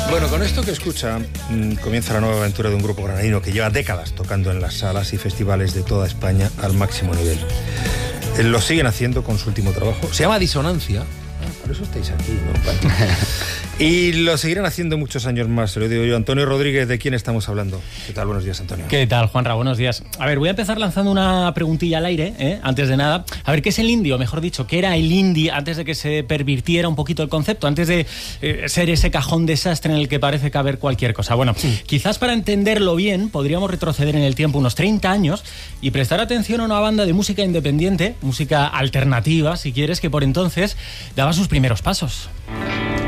Bueno, con esto que escucha, comienza la nueva aventura de un grupo granadino que lleva décadas tocando en las salas y festivales de toda España al máximo nivel. Lo siguen haciendo con su último trabajo. Se llama Disonancia. Por eso estáis aquí, ¿no? Y lo seguirán haciendo muchos años más, se lo digo yo. Antonio Rodríguez, ¿de quién estamos hablando? ¿Qué tal? Buenos días, Antonio. ¿Qué tal, Juanra? Buenos días. A ver, voy a empezar lanzando una preguntilla al aire, antes de nada. A ver, ¿qué es el indie? O mejor dicho, ¿qué era el indie antes de que se pervirtiera un poquito el concepto? Antes de ser ese cajón desastre en el que parece caber cualquier cosa. Bueno, quizás para entenderlo bien, podríamos retroceder en el tiempo unos 30 años y prestar atención a una banda de música independiente, música alternativa, si quieres, que por entonces daba sus primeros pasos.